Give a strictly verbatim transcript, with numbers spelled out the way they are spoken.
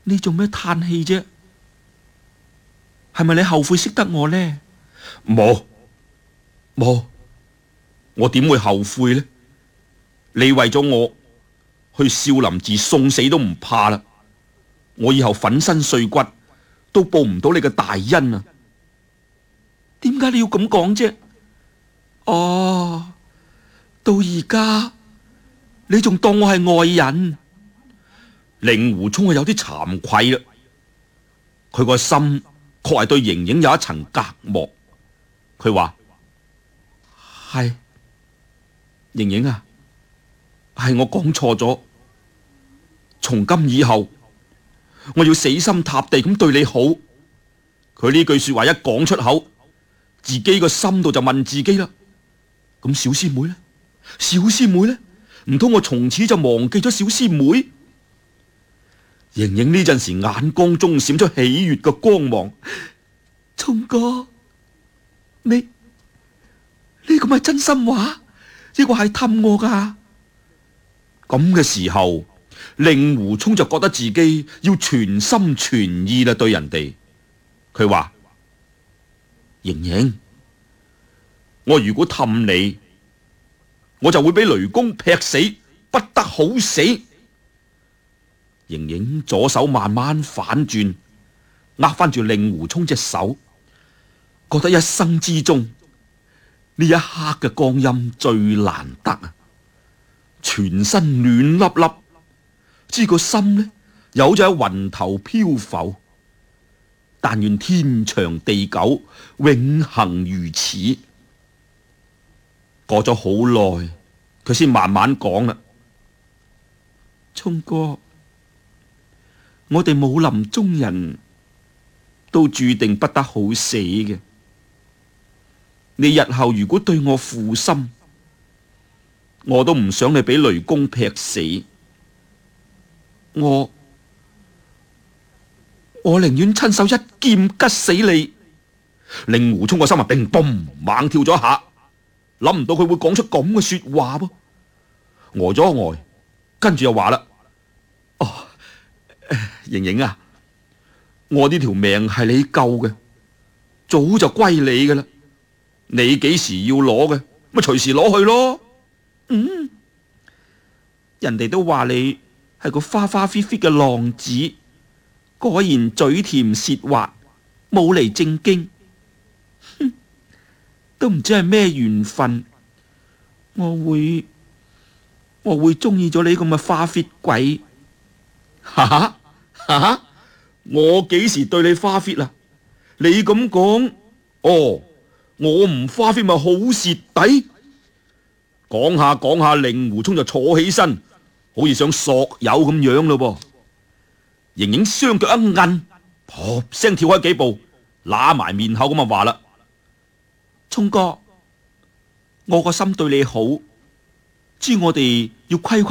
你做咩嘆氣啫？係咪你後悔識得我呢？ 冇冇，我點會後悔呢？你為咗我去少林寺送死都唔怕啦，我以後粉身碎骨都報唔到你嘅大恩啊！ 點解你要咁講啫？哦，到而家你仲當我係外人？ 令狐沖係有啲慚愧啦，佢個心確係對瑩瑩有一層隔膜。佢話： 係瑩瑩啊，係我講錯咗，從今以後我要死心塌地咁對你好。佢呢句說話一講出口，自己個心度就問自己啦：咁小師妹呢？小師妹呢？唔通我從此就忘記咗小師妹？瑩瑩呢陣時眼光中閃出喜悅嘅光芒。 沖哥，你呢個咪真心話，抑或係氹我噶？ 咁嘅時候，令狐沖就覺得自己要全心全意啦對人哋。佢話：瑩瑩，我如果氹你，我就會俾雷公劈死，不得好死。瑩瑩左手慢慢反轉，握翻住令狐沖隻手，覺得一生之中呢一刻嘅光陰最難得啊！全身暖粒粒，知個心呢有咗喺雲頭漂浮。但願天長地久，永恆如此。過咗好耐，佢先慢慢講啦： 沖哥，我哋武林中人都注定不得好死嘅。你日後如果對我負心，我都唔想你俾雷公劈死。我我寧願親手一劍吉死你。 令狐沖個心啊，乒乓猛跳咗一下，諗唔到佢會講出咁嘅說話噃，呆咗一呆，跟住又話啦： 哦， 瑩瑩啊，我呢條命係你救嘅，早就歸你噶啦。你幾時要攞嘅，咪隨時攞去咯。 嗯，人哋都話你係個花花 fit fit 嘅浪子，果然嘴甜舌滑，冇嚟正經。哼，都唔知係咩緣分，我會我會中意咗你咁嘅花 fit 鬼。 哈哈哈哈！我幾時對你花 fit 啦？你咁講，哦，我唔花 fit 咪好蝕底。講下講下，令狐沖就坐起身，好似想索友咁樣咯噃。瑩瑩雙腳一摁，噗聲跳開幾步，揦埋面口咁啊話啦： 沖哥，我個心對你好，知我哋要規規